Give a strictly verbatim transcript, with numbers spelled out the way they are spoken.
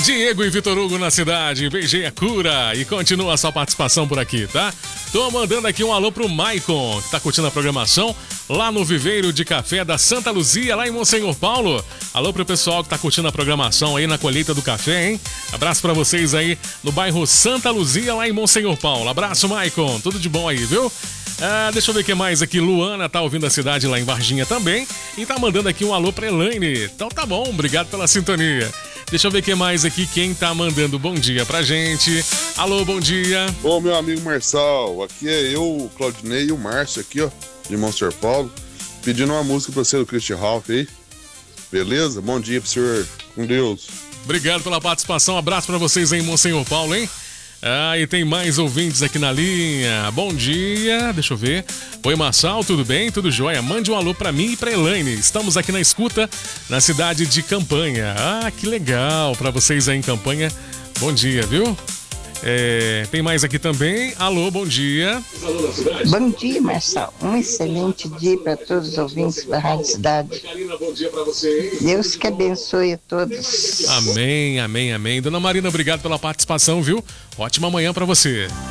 Diego e Vitor Hugo na cidade, beijei a cura e continua a sua participação por aqui, tá? Tô mandando aqui um alô pro Maicon, que tá curtindo a programação lá no Viveiro de Café da Santa Luzia, lá em Monsenhor Paulo. Alô pro pessoal que tá curtindo a programação aí na colheita do café, hein? Abraço pra vocês aí no bairro Santa Luzia, lá em Monsenhor Paulo. Abraço, Maicon, tudo de bom aí, viu? Ah, deixa eu ver o que mais aqui. Luana tá ouvindo a cidade lá em Varginha também e tá mandando aqui um alô pra Elaine. Então tá bom, obrigado pela sintonia. Deixa eu ver o que mais aqui, quem tá mandando bom dia pra gente. Alô, bom dia. Ô, meu amigo Marçal, aqui é eu, o Claudinei e o Márcio aqui, ó, de Monsenhor Paulo, pedindo uma música pra você do Christian Ralph aí. Beleza? Bom dia pro senhor. Com Deus. Obrigado pela participação. Abraço pra vocês aí em Monsenhor Paulo, hein? Ah, e tem mais ouvintes aqui na linha. Bom dia, deixa eu ver. Oi, Marçal, tudo bem? Tudo jóia? Mande um alô pra mim e pra Elaine. Estamos aqui na escuta, na cidade de Campanha. Ah, que legal, pra vocês aí em Campanha. Bom dia, viu? É, tem mais aqui também. Alô, bom dia. Bom dia, Marçal. Um excelente dia para todos os ouvintes da Rádio Cidade. Deus que abençoe a todos. Amém, amém, amém. Dona Marina, obrigado pela participação, viu? Ótima manhã para você.